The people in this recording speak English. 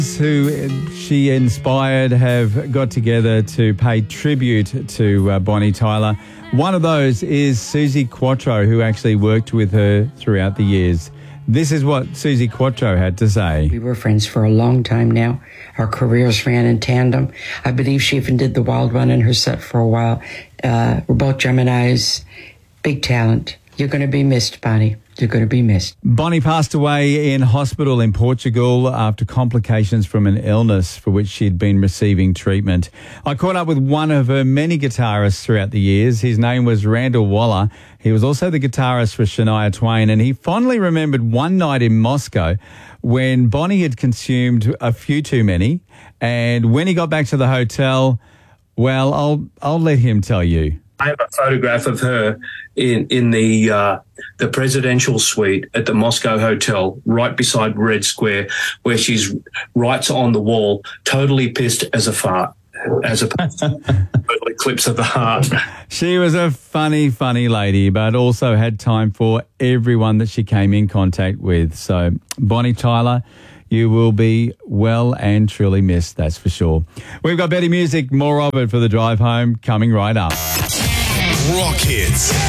who she inspired have got together to pay tribute to Bonnie Tyler. One of those is Suzi Quatro, who actually worked with her throughout the years. This is what Suzi Quatro had to say. We were friends for a long time now. Our careers ran in tandem. I believe she even did the Wild Run in her set for a while. We're both Geminis. Big talent. You're going to be missed, Bonnie. You're going to be missed. Bonnie passed away in hospital in Portugal after complications from an illness for which she'd been receiving treatment. I caught up with one of her many guitarists throughout the years. His name was Randall Waller. He was also the guitarist for Shania Twain, and he fondly remembered one night in Moscow when Bonnie had consumed a few too many, and when he got back to the hotel, well, I'll let him tell you. I have a photograph of her in the presidential suite at the Moscow Hotel, right beside Red Square, where she's writes on the wall, "Totally pissed as a fart," as opposed to total eclipse of the heart. She was a funny lady, but also had time for everyone that she came in contact with. So, Bonnie Tyler, you will be well and truly missed, that's for sure. We've got better music, more of it for the drive home, coming right up. Rock Hits.